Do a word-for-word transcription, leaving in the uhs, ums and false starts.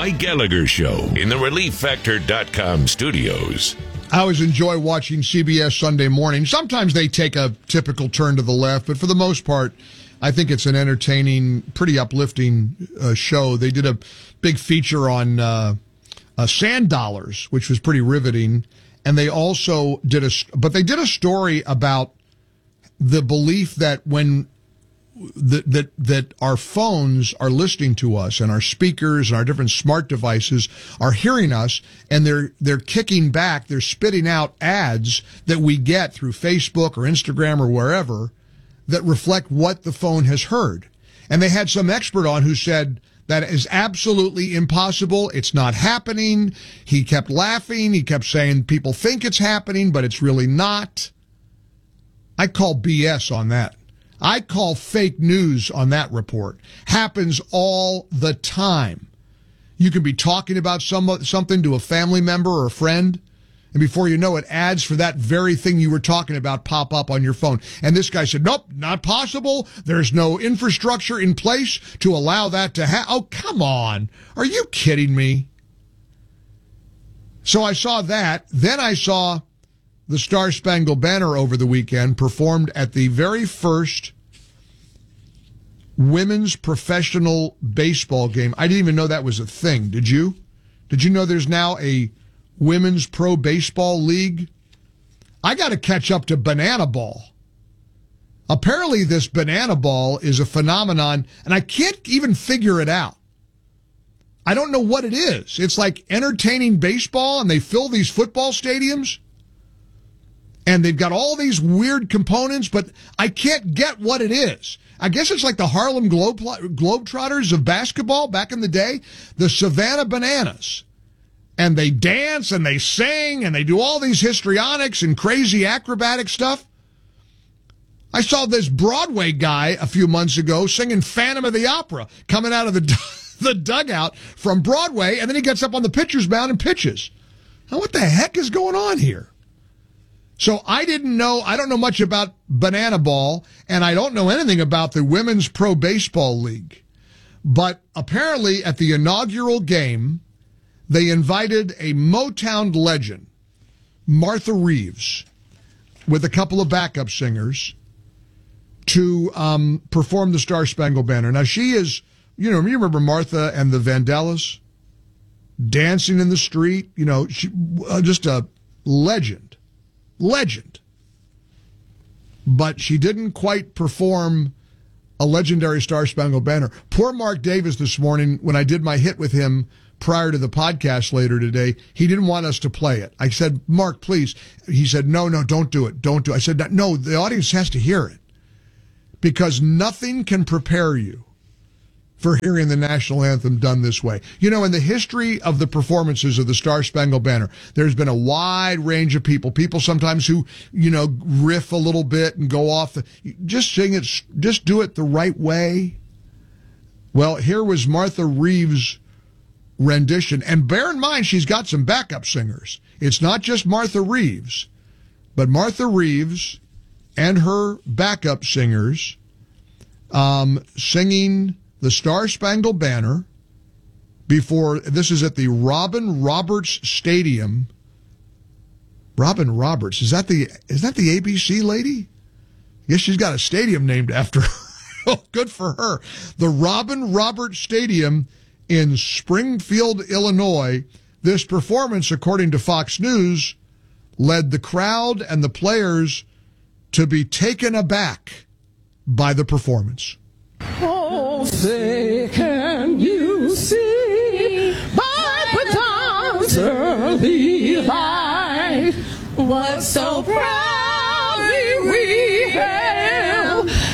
Mike Gallagher Show in the relief factor dot com studios. I always enjoy watching C B S Sunday Morning. Sometimes they take a typical turn to the left, but for the most part, I think it's an entertaining, pretty uplifting uh, show. They did a big feature on uh, uh, sand dollars, which was pretty riveting. And they also did a, but they did a story about the belief that when that that that our phones are listening to us and our speakers and our different smart devices are hearing us, and they're they're kicking back, they're spitting out ads that we get through Facebook or Instagram or wherever that reflect what the phone has heard. And they had some expert on who said that is absolutely impossible. It's not happening. He kept laughing. He kept saying people think it's happening, but it's really not. I call B S on that. I call fake news on that report. Happens all the time. You can be talking about some, something to a family member or a friend, and before you know it, ads for that very thing you were talking about pop up on your phone. And this guy said, nope, not possible. There's no infrastructure in place to allow that to happen. Oh, come on. Are you kidding me? So I saw that. Then I saw the Star Spangled Banner over the weekend performed at the very first women's professional baseball game. I didn't even know that was a thing. Did you? Did you know there's now a women's pro baseball league? I got to catch up to banana ball. Apparently this banana ball is a phenomenon, and I can't even figure it out. I don't know what it is. It's like entertaining baseball, and they fill these football stadiums, and they've got all these weird components, but I can't get what it is. I guess it's like the Harlem Globe Globetrotters of basketball back in the day, the Savannah Bananas. And they dance and they sing and they do all these histrionics and crazy acrobatic stuff. I saw this Broadway guy a few months ago singing Phantom of the Opera coming out of the, the dugout from Broadway, and then he gets up on the pitcher's mound and pitches. Now, what the heck is going on here? So I didn't know, I don't know much about banana ball, and I don't know anything about the Women's Pro Baseball League. But apparently at the inaugural game, they invited a Motown legend, Martha Reeves, with a couple of backup singers to um, perform the Star Spangled Banner. Now, she is, you know, you remember Martha and the Vandellas dancing in the street? You know, she uh, just a legend. Legend. But she didn't quite perform a legendary Star Spangled Banner. Poor Mark Davis this morning, when I did my hit with him prior to the podcast later today, he didn't want us to play it. I said, Mark, please. He said, no, no, don't do it. Don't do it. I said, no, the audience has to hear it. Because nothing can prepare you for hearing the national anthem done this way. You know, in the history of the performances of the Star Spangled Banner, there's been a wide range of people, people sometimes who, you know, riff a little bit and go off. The, just sing it, just do it the right way. Well, here was Martha Reeves' rendition. And bear in mind, she's got some backup singers. It's not just Martha Reeves, but Martha Reeves and her backup singers um, singing the Star Spangled Banner before, this is at the Robin Roberts Stadium. Robin Roberts, is that the is that the A B C lady? I guess she's got a stadium named after her. Oh, good for her. The Robin Roberts Stadium in Springfield, Illinois. This performance, according to Fox News, led the crowd and the players to be taken aback by the performance. Oh, say, can you see by Paton's early light what so proudly we hailed